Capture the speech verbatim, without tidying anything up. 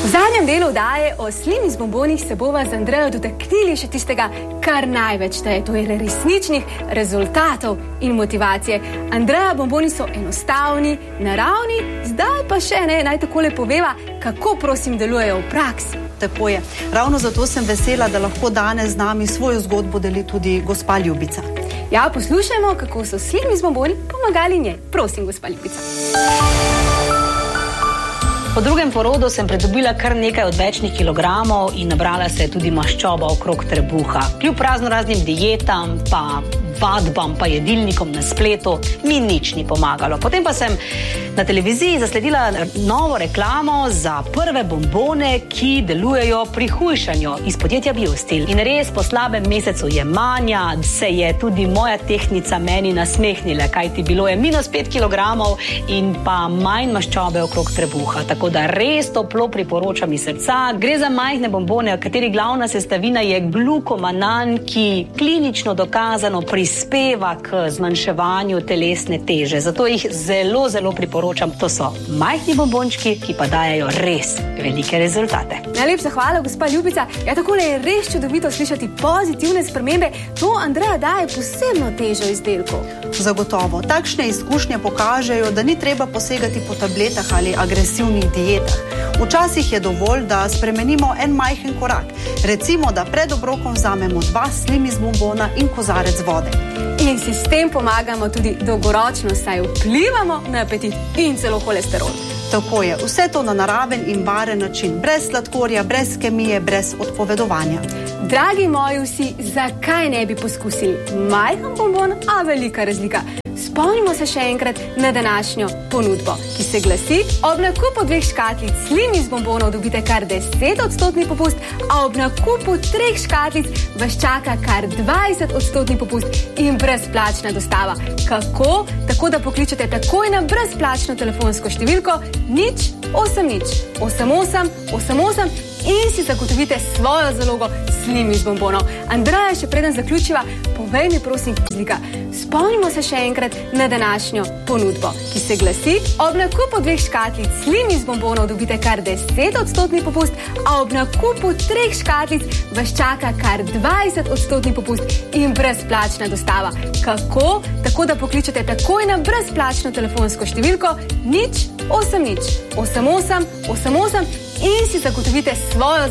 V zadnjem delu oddaje o Slim iz bombonih se bova z Andrejo dotaknili še tistega, kar največ šteje, to je resničnih rezultatov in motivacije. Andreja, bomboni so enostavni, naravni, zdaj pa še ne, naj takole poveva, kako prosim delujejo v praksi. Tako je. Ravno zato sem vesela, da lahko danes z nami svojo zgodbo deli tudi gospa Ljubica. Ja, poslušajmo, kako so Slim iz bomboni pomagali njej. Prosim, gospa Ljubica. Po drugem porodu sem pridobila kar nekaj odvečnih kilogramov in nabrala se je tudi maščoba okrog trebuha. Kljub razno raznim dietam, pa vadbam, pa jedilnikom na spletu, mi nič ni pomagalo. Potem pa sem na televiziji zasledila novo reklamo za prve bombone, ki delujejo pri hujšanju iz podjetja Biostil. In res po slabem mesecu jemanja se je tudi moja tehnica meni nasmehnila, kajti bilo je minus pet kilogramov in pa manj maščobe okrog trebuha. Tako da res toplo priporočam iz srca. Gre za majhne bombone, kateri glavna sestavina je glukomanan, ki klinično dokazano prispeva k zmanjševanju telesne teže. Zato jih zelo, zelo priporočam. To so majhni bombončki, ki pa dajejo res velike rezultate. Najlepša hvala, gospa Ljubica. Ja, takole je res čudovito slišati pozitivne spremembe. To Andreja daje posebno težo izdelkov. Zagotovo. Takšne izkušnje pokažejo, da ni treba posegati po tabletah ali agresivnih dietah. Včasih je dovolj, da spremenimo en majhen korak. Recimo, da pred obrokom vzamemo dva Slim iz bombona in kozarec vode. In si s tem pomagamo tudi dolgoročno, saj vplivamo na apetit in celo holesterol. Tako je. Vse to na naraven in varen način. Brez sladkorja, brez kemije, brez odpovedovanja. Dragi moji vsi, zakaj ne bi poskusili? Majhen bombon, a velika razlika. Spomnimo se še enkrat na današnjo ponudbo, ki se glasi: ob nakupu dveh škatlic Slim iz bombonov dobite kar deset odstotni popust, a ob nakupu treh škatlic vas čaka kar dvajset odstotni popust in brezplačna dostava. Kako? Tako da pokličete takoj na brezplačno telefonsko številko nič osem nič osem osem osem osem in si zagotovite svojo zalogo Slim iz bombonov. Andreja, še preden zaključiva, povej mi prosim razlika. Spomnimo se še enkrat na današnjo ponudbo, ki se glasi: ob nakupu dveh škatlic Slim iz bombonov dobite kar deset odstotni popust, a ob nakupu treh škatlic vas čaka kar dvajset odstotni popust in brezplačna dostava. Kako? Tako da pokličete takoj na brezplačno telefonsko številko nič osem nič osem osem osem osem in si zagotovite svojo